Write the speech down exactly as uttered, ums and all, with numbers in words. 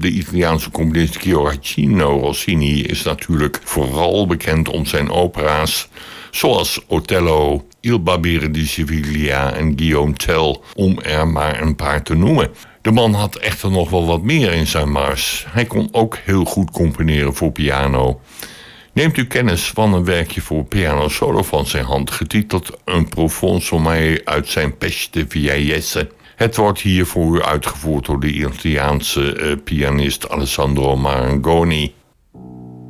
De Italiaanse componist Gioacchino Rossini is natuurlijk vooral bekend om zijn opera's zoals Otello, Il Barbiere di Siviglia en Guillaume Tell, om er maar een paar te noemen. De man had echter nog wel wat meer in zijn mars. Hij kon ook heel goed componeren voor piano. Neemt u kennis van een werkje voor piano solo van zijn hand, getiteld Un profond sommeil uit zijn Pesce de Vieillesse. Het wordt hier voor u uitgevoerd door de Italiaanse uh, pianist Alessandro Marangoni.